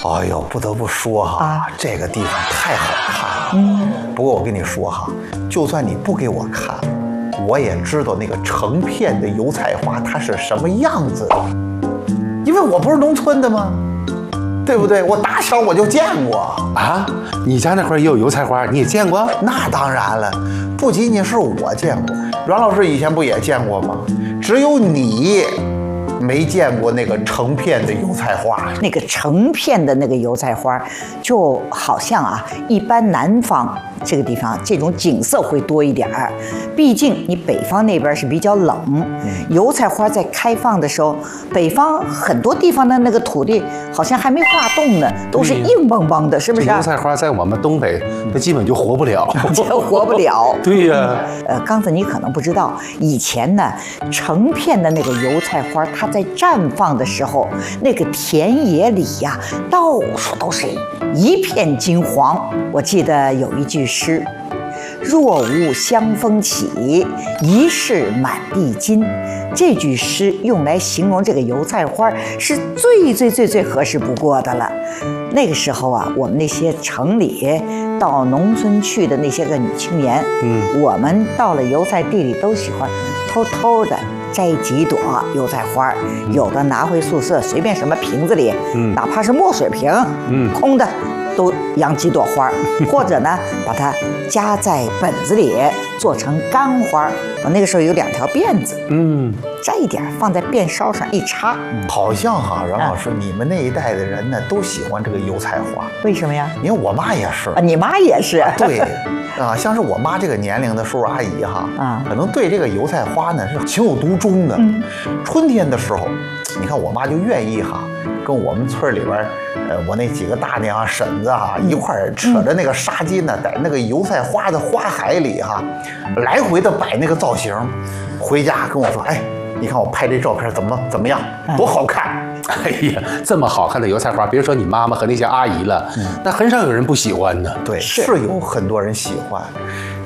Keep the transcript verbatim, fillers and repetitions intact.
哎呦，不得不说哈，啊、这个地方太好看了。嗯，不过我跟你说哈，就算你不给我看，我也知道那个成片的油菜花它是什么样子的，因为我不是农村的吗？对不对？我打小我就见过啊！你家那块也有油菜花，你也见过？ 那当然了，不仅仅是我见过，阮老师以前不也见过吗？只有你没见过那个成片的油菜花。 那个成片的那个油菜花，就好像啊，一般南方这个地方这种景色会多一点儿，毕竟你北方那边是比较冷，嗯、油菜花在开放的时候，北方很多地方的那个土地好像还没化冻呢，都是硬邦邦的，是不是、啊？ 油菜花在我们东北，它基本就活不了， 活不了。 对呀、啊。 呃，刚子你可能不知道，以前呢，成片的那个油菜花，它在绽放的时候，那个田野里呀、啊，到处都是一片金黄。我记得有一句诗：“若无香风起，疑是满地金。”这句诗用来形容这个油菜花是最最最最合适不过的了。那个时候啊，我们那些城里到农村去的那些个女青年，嗯，我们到了油菜地里都喜欢偷偷的摘几朵油菜花，有的拿回宿舍，随便什么瓶子里，嗯，哪怕是墨水瓶，嗯，空的都养几朵花，或者呢，把它夹在本子里做成干花。我那个时候有两条辫子，嗯，摘一点放在辫梢上一插， 好像哈，阮老师，啊、你们那一代的人呢都喜欢这个油菜花， 为什么呀？ 因为我妈也是啊，你妈也是， 啊对。啊，像是我妈这个年龄的叔叔阿姨哈，啊，可能对这个油菜花呢是情有独钟的。嗯，春天的时候，你看我妈就愿意哈，跟我们村里边，呃，我那几个大娘啊、婶子哈、嗯、一块儿扯着那个纱巾呢，在那个油菜花的花海里哈，来回的摆那个造型，回家跟我说，哎，你看我拍这照片怎么怎么样，多好看。 哎呀，这么好看的油菜花，别说你妈妈和那些阿姨了，嗯、那很少有人不喜欢的。 对，是有很多人喜欢。